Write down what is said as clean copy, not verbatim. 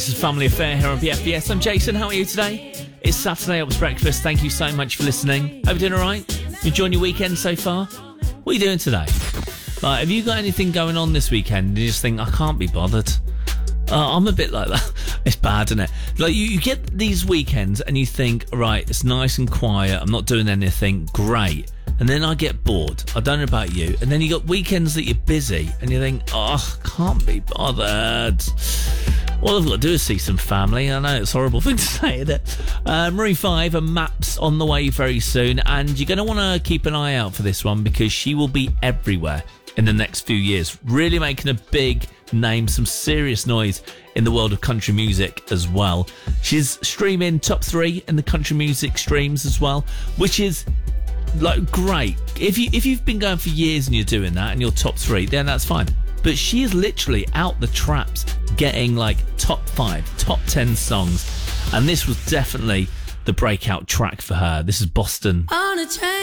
This is Family Affair here on BFBS. I'm Jason. How are you today? It's Saturday. It was breakfast. Thank you so much for listening. Hope you're doing all right. You enjoying your weekend so far? What are you doing today? Like, have you got anything going on this weekend and you just think, I can't be bothered? I'm a bit like that. It's bad, isn't it? Like, you get these weekends and you think, right, it's nice and quiet. I'm not doing anything. Great. And then I get bored. I don't know about you. And then you got weekends that you're busy and you think, oh, can't be bothered. All I've got to do is see some family. I know it's a horrible thing to say, isn't it? Maroon 5 and Maps on the way very soon. And you're going to want to keep an eye out for this one because she will be everywhere in the next few years. Really making a big name, some serious noise in the world of country music as well. She's streaming top 3 in the country music streams as well, which is like great. If you've been going for years and you're doing that and you're top 3, then that's fine. But she is literally out the traps getting like top 5, top 10 songs. And this was definitely the breakout track for her. This is Boston.